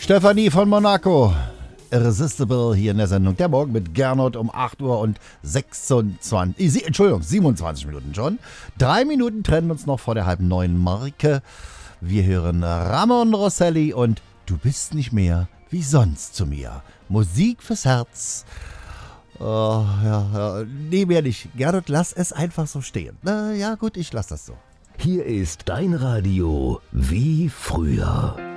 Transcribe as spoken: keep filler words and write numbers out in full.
Stefanie von Monaco. Irresistible hier in der Sendung. Der Morgen mit Gernot um acht Uhr und sechsundzwanzig, Entschuldigung, siebenundzwanzig Minuten schon. Drei Minuten trennen uns noch vor der halben neuen Marke. Wir hören Ramon Rosselli und Du bist nicht mehr wie sonst zu mir. Musik fürs Herz. Oh, ja, ja. Nee, mehr nicht. Gernot, lass es einfach so stehen. Na ja, gut, ich lass das so. Hier ist dein Radio wie früher.